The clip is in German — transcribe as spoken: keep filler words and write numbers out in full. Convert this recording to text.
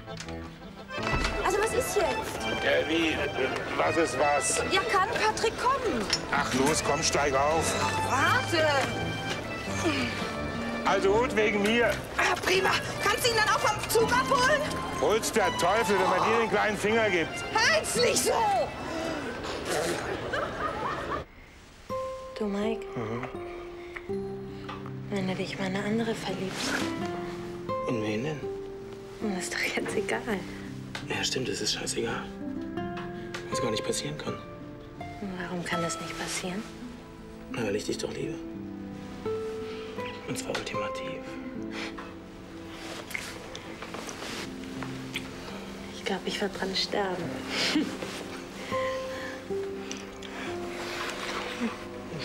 Also was ist jetzt? Äh, wie? Äh, was ist was? Ja, kann Patrick kommen? Ach los, komm, steig auf. Warte! Also gut, wegen mir. Ah, prima. Kannst du ihn dann auch vom Zug abholen? Hol's der Teufel, wenn man dir den kleinen Finger gibt. Halt's nicht so! Du, Mike, mhm. wenn du dich mal in eine andere verliebst. In wen denn? Das ist doch jetzt egal. Ja, stimmt, es ist scheißegal. Was gar nicht passieren kann. Warum kann das nicht passieren? Na, weil ich dich doch liebe. Und zwar ultimativ. Ich glaube, ich werde dran sterben.